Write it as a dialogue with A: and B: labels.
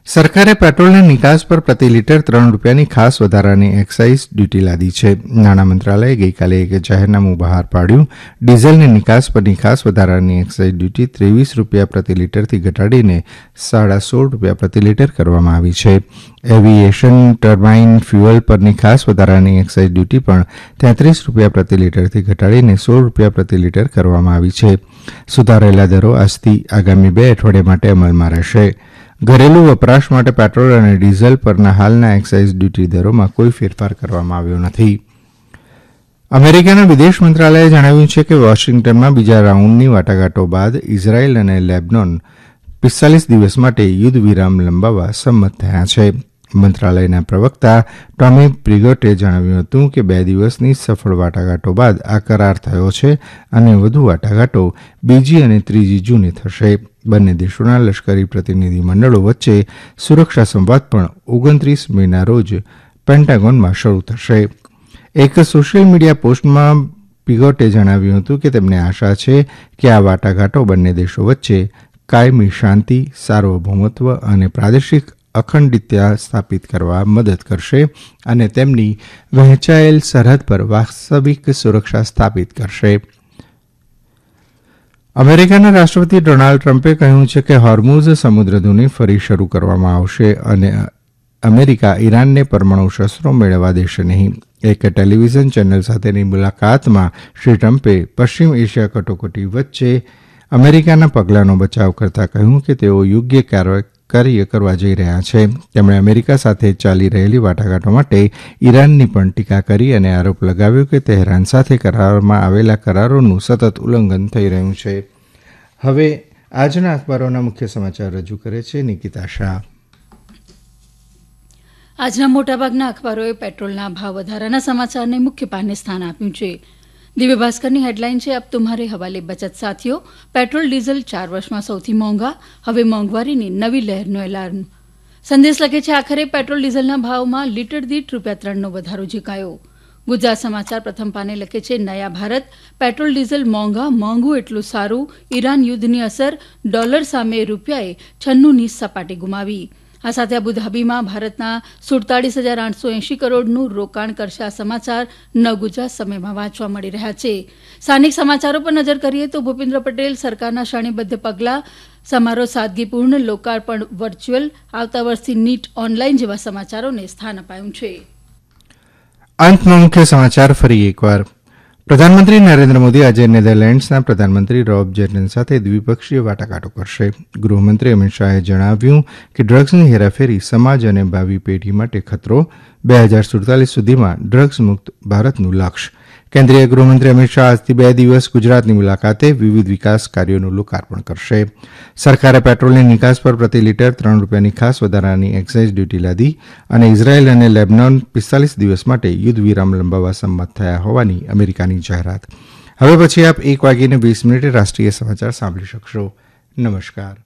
A: સરકારે પેટ્રોલની નિકાસ પર પ્રતિ લીટર 3 રૂપિયાની ખાસ વધારાની એક્સાઇઝ ડ્યુટી લાદી છે. નાણાં મંત્રાલયે ગઈકાલે એક જાહેરનામું બહાર પાડ્યું. ડીઝલની નિકાસ પરની ખાસ વધારાની એક્સાઇઝ ડ્યુટી 23 રૂપિયા પ્રતિ લીટરથી ઘટાડીને 16.5 રૂપિયા પ્રતિ લીટર કરવામાં આવી છે. એવિએશન ટર્બાઇન ફ્યુઅલ પરની ખાસ વધારાની એક્સાઇઝ ડ્યુટી પણ 33 રૂપિયા પ્રતિ લીટરથી ઘટાડીને 16 રૂપિયા પ્રતિ લીટર કરવામાં આવી છે. સુધારેલા દરો આજથી આગામી 2 અઠવાડિયા માટે અમલમાં રહેશે. ઘરેલું વપરાશ માટે પેટ્રોલ અને ડીઝલ પરના હાલના એક્સાઇઝ ડ્યુટી દરોમાં કોઈ ફેરફાર કરવામાં આવ્યો નથી. અમેરિકાના વિદેશ મંત્રાલયે જણાવ્યું છે કે વોશિંગ્ટનમાં બીજા રાઉન્ડની વાટાઘાટો બાદ ઇઝરાયેલ અને લેબનોન 45 દિવસ માટે યુદ્ધ વિરામ લંબાવવા સંમત થયા છે. મંત્રાલયના પ્રવક્તા ટોમી પ્રિગોટે જણાવ્યું હતું કે 2 દિવસની સફળ વાટાઘાટો બાદ આ કરાર થયો છે અને વધુ વાટાઘાટો 2જી અને 3જી જૂને થશે. બંને દેશોના લશ્કરી પ્રતિનિધિ મંડળો વચ્ચે સુરક્ષા સંવાદ પણ 29 મેના રોજ પેન્ટાગોનમાં શરૂ થશે. એક સોશિયલ મીડિયા પોસ્ટમાં પિગોટે જણાવ્યું હતું કે તેમને આશા છે કે આ વાટાઘાટો બંને દેશો વચ્ચે કાયમી શાંતિ, સાર્વભૌમત્વ અને પ્રાદેશિક અખંડિતતા સ્થાપિત કરવા મદદ કરશે અને તેમની વહેંચાયેલ સરહદ પર વાસ્તવિક સુરક્ષા સ્થાપિત કરશે. અમેરિકાના રાષ્ટ્રપતિ ડોનાલ્ડ ટ્રમ્પે કહ્યું છે કે હોર્મુઝ સમુદ્રધુની ફરી શરૂ કરવામાં આવશે અને અમેરિકા ઈરાનને પરમાણુ શસ્ત્રો મેળવવા દેશે નહીં. એક ટેલિવિઝન ચેનલ સાથેની મુલાકાતમાં શ્રી ટ્રમ્પે પશ્ચિમ એશિયા કટોકટી વચ્ચે અમેરિકાના પગલાંનો બચાવ કરતાં કહ્યું કે તેઓ યોગ્ય કાર્ય કરવા જઈ રહ્યા છે. તેમણે અમેરિકા સાથે ચાલી રહેલી વાટાઘાટો માટે ઈરાનની પણ ટીકા કરી અને આરોપ લગાવ્યો કે તેહરાન સાથે કરારમાં આવેલા કરારોનું સતત ઉલ્લંઘન થઈ રહ્યું છે. હવે આજના અખબારોના મુખ્ય સમાચાર રજૂ કરે છે નિકિતા શાહ.
B: આજના મોટાભાગના અખબારોએ પેટ્રોલના ભાવ વધારાના સમાચારને મુખ્ય પાને સ્થાન આપ્યું છે. દિવ્ય ભાસ્કરની હેડલાઇન છે, અબ તુમ્હારે હવાલે બચત સાથીઓ, પેટ્રોલ ડીઝલ 4 વર્ષમાં સૌથી મોંઘા, હવે મોંઘવારીની નવી લહેરનો એલાર્મ. સંદેશ લખે છે, આખરે પેટ્રોલ ડીઝલના ભાવમાં લીટર દીઠ ₹3નો વધારો ઝીકાયો. ગુજરાત સમાચાર પ્રથમ પાને લખે છે, નયા ભારત, પેટ્રોલ ડીઝલ મોંઘા, મોંઘું એટલું સારું, ઈરાન યુદ્ધની અસર, ડોલર સામે રૂપિયાએ 96ની સપાટી ગુમાવી. આ સાથે અબુધાબીમાં ભારતના 47,880 કરોડનું રોકાણ કરશે. આ સમાચાર નવગુજરાત સમયમાં વાંચવા મળી રહ્યા છે. સ્થાનિક સમાચારો પર નજર કરીએ તો ભૂપેન્દ્ર પટેલ સરકારના શ્રેણીબદ્ધ પગલાં, સમારોહ સાદગીપૂર્ણ, લોકાર્પણ વર્ચ્યુઅલ, આવતા વર્ષથી નીટ ઓનલાઈન જેવા સમાચારોને સ્થાન અપાયું છે.
A: અંતમાં મુખ્ય સમાચાર ફરી એકવાર. પ્રધાનમંત્રી નરેન્દ્ર મોદી આજે નેધરલેન્ડ્સના પ્રધાનમંત્રી રોબ જેટન સાથે દ્વિપક્ષીય વાટાઘાટો કરશે. ગૃહમંત્રી અમિત શાહે જણાવ્યું કે ડ્રગ્સની હેરાફેરી સમાજ અને ભાવિ પેઢી માટે ખતરો, 2047 સુધીમાં ડ્રગ્સ મુક્ત ભારતનું લક્ષ્ય. કેન્દ્રીય ગૃહમંત્રી અમિત શાહ આજથી 2 દિવસ ગુજરાતની મુલાકાતે વિવિધ વિકાસ કાર્યોનું લોકાર્પણ કરશે. સરકારે પેટ્રોલની નિકાસ પર પ્રતિ લીટર 3 રૂપિયાની ખાસ વધારાની એક્સાઇઝ ડ્યુટી લાદી અને ઇઝરાયેલ અને લેબનોન 45 દિવસ માટે યુદ્ધ વિરામ લંબાવવા સંમત થયા હોવાની અમેરિકાની જાહેરાત. હવે પછી આપ 1:20 રાષ્ટ્રીય સમાચાર સાંભળી શકશો. નમસ્કાર.